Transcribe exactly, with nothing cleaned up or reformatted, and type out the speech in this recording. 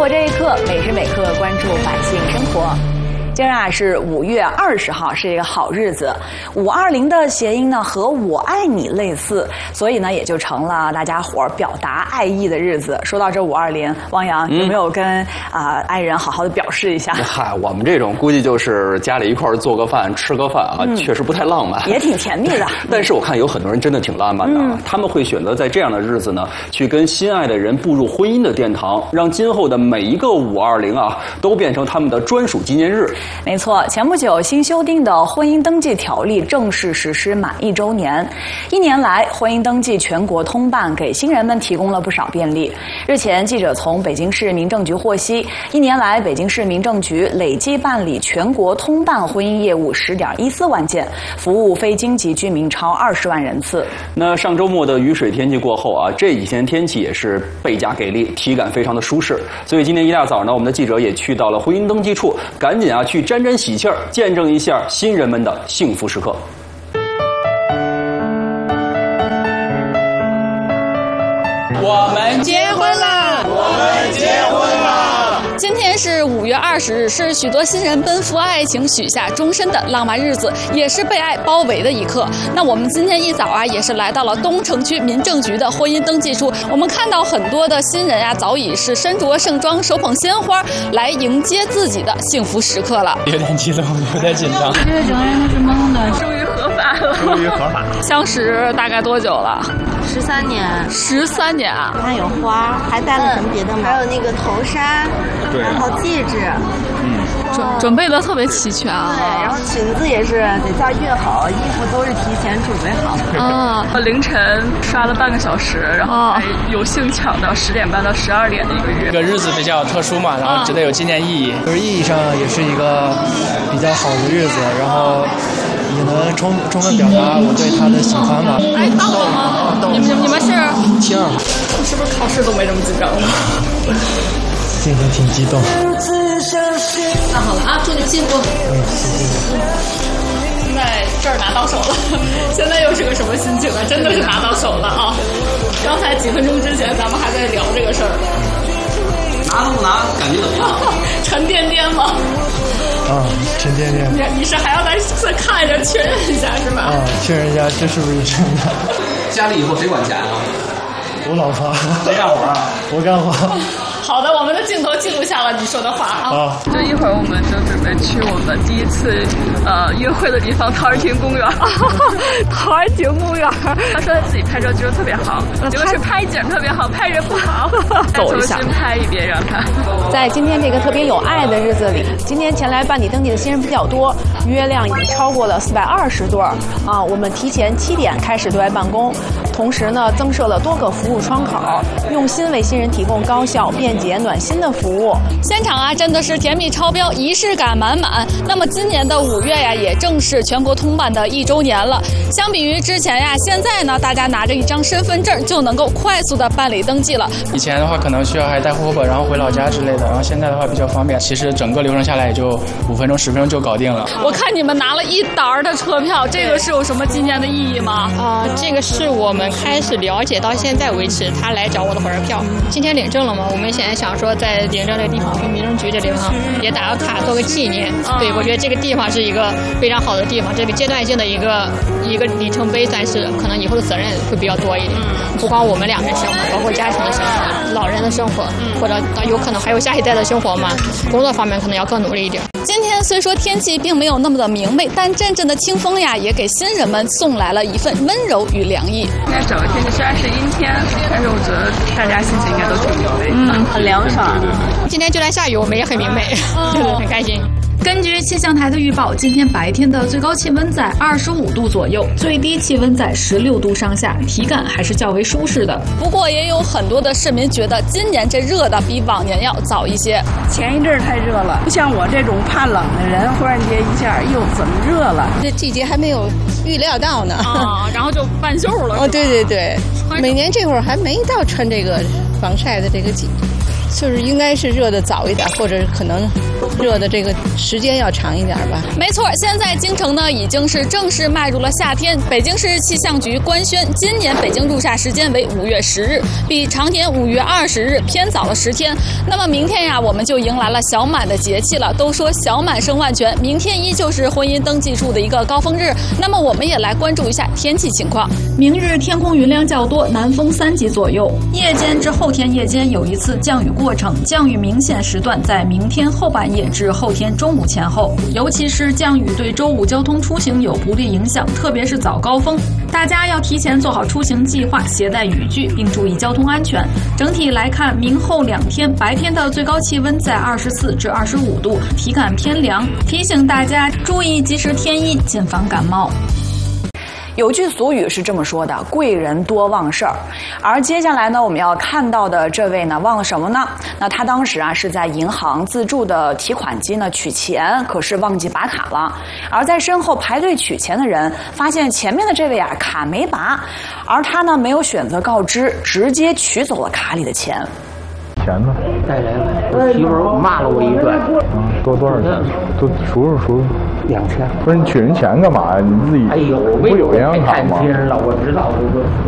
这一刻，每时每刻关注百姓生活。今儿啊是五月二十号，是一个好日子。五二零的谐音呢和我爱你类似，所以呢也就成了大家伙儿表达爱意的日子。说到这五二零，汪洋、嗯、有没有跟啊、呃、爱人好好的表示一下？ 嗨，我们这种估计就是家里一块儿做个饭吃个饭啊、嗯，确实不太浪漫， 也挺甜蜜的。 但是我看有很多人真的挺浪漫的、嗯，他们会选择在这样的日子呢，去跟心爱的人步入婚姻的殿堂，让今后的每一个五二零啊，都变成他们的专属纪念日。 没错，前不久新修订的婚姻登记条例正式实施满一周年。一年来，婚姻登记全国通办，给新人们提供了不少便利。日前，记者从北京市民政局获悉，一年来，北京市民政局累计办理全国通办婚姻业务十点一四万件，服务非京籍居民超二十万人次。 那上周末的雨水天气过后啊，这几天天气也是倍加给力，体感非常的舒适。所以今天一大早呢，我们的记者也去到了婚姻登记处，赶紧啊去沾沾喜气儿，见证一下新人们的幸福时刻。 我们结婚啦！ 我们结婚啦！ 今天是五月二十日，是许多新人奔赴爱情、许下终身的浪漫日子，也是被爱包围的一刻。那我们今天一早啊，也是来到了东城区民政局的婚姻登记处。我们看到很多的新人啊，早已是身着盛装，手捧鲜花，来迎接自己的幸福时刻了。 有点激动，有点紧张。 我觉得整个人都是懵的。 终于合法了。 终于合法。 相识大概多久了？ 十三年。 十三年啊！ 还有花，还带了什么别的吗？还有那个头纱，然后戒指， 嗯，准准备的特别齐全啊。 对，然后裙子也是得在约好，衣服都是提前准备好的。 啊， 凌晨刷了半个小时，然后还有幸抢到十点半到十二点的一个月。 这个日子比较特殊嘛，然后觉得有纪念意义，就是意义上也是一个比较好的日子，然后也能充充分表达我对他的喜欢吧。 哎，到了吗？你们你们是？ 七二。 是不是考试都没这么紧张了？ 今天挺激动。 那好了啊，祝你们幸福。 嗯，谢谢。 现在这儿拿到手了，现在又是个什么心情啊？真的是拿到手了啊！刚才几分钟之前咱们还在聊这个事儿。 拿都不拿，感觉怎么样？ 沉甸甸吗？ 啊，沉甸甸。 你你是还要再再看着确认一下是吧？ 啊，确认一下这是不是真的。 家里以后谁管钱啊？ 我老婆。 谁干活啊？ 我干活。 好的，我们的镜头记录下了你说的话啊。 就一会儿我们就准备去我们第一次呃约会的地方陶然亭公园。 陶然亭公园， 他说他自己拍照技术特别好，结果是拍景特别好，拍人不好。 走一下， 重新拍一遍让他。 在今天这个特别有爱的日子里，今天前来办理登记的新人比较多，约量已经超过了四百二十对啊。我们提前七点开始对外办公，同时呢增设了多个服务窗口，用心为新人提供高效、便捷、暖心的服务。 现场啊真的是甜蜜超标，仪式感满满。那么今年的五月呀，也正是全国通办的一周年了。相比于之前呀，现在呢大家拿着一张身份证就能够快速的办理登记了。 以前的话可能需要还带户口本，然后回老家之类的，然后现在的话比较方便。其实整个流程下来也就五分钟、十分钟就搞定了。 我看你们拿了一沓的车票，这个是有什么纪念的意义吗？ 啊、呃，这个是我们开始了解到现在为止，他来找我的火车票。今天领证了嘛？我们现在想说在领证这个地方，民政局这地方也打个卡做个纪念。对，我觉得这个地方是一个非常好的地方，这个阶段性的一个一个里程碑，算是可能以后的责任会比较多一点。不光我们两人生活，包括家庭的生活、老人的生活，或者有可能还有下一代的生活嘛。工作方面可能要更努力一点。 今天虽说天气并没有那么的明媚，但阵阵的清风呀，也给新人们送来了一份温柔与凉意。 今天整个天气虽然是阴天，但是我觉得大家心情应该都挺明媚， 嗯，很凉爽。 今天就来下雨，我们也很明媚，对对，很开心。 根据气象台的预报，今天白天的最高气温在二十五度左右，最低气温在十六度上下，体感还是较为舒适的。 不过也有很多的市民觉得今年这热的比往年要早一些。 前一阵儿太热了，不像我这种怕冷的人，忽然间一下又怎么热了？ 这季节还没有预料到呢， 啊，然后就半袖了。 哦，对对对，每年这会儿还没到穿这个防晒的这个季，就是应该是热的早一点，或者可能热的这个时间要长一点吧。 没错，现在京城呢已经是正式迈入了夏天。北京市气象局官宣，今年北京入夏时间为五月十日，比常年五月二十日偏早了十天。那么明天呀，我们就迎来了小满的节气了。都说小满生万全，明天依旧是婚姻登记处的一个高峰日。那么我们也来关注一下天气情况。 明日天空云量较多，南风三级左右。夜间至后天夜间有一次降雨过程，降雨明显时段在明天后半夜至后天中午前后，尤其是降雨对周五交通出行有不利影响，特别是早高峰，大家要提前做好出行计划，携带雨具，并注意交通安全。整体来看，明后两天白天的最高气温在二十四至二十五度，体感偏凉，提醒大家注意及时添衣，谨防感冒。 有句俗语是这么说的：贵人多忘事儿。而接下来呢，我们要看到的这位呢，忘了什么呢？那他当时啊是在银行自助的提款机呢取钱，可是忘记拔卡了。而在身后排队取钱的人发现前面的这位啊卡没拔，而他呢没有选择告知，直接取走了卡里的钱。 钱呢？ 带来了，我媳妇儿骂了我一顿。 嗯，多多少钱？都数数数。 两千。 不是你取人钱干嘛呀？你自己哎呦， 不有银行卡吗？ 太了，我知道。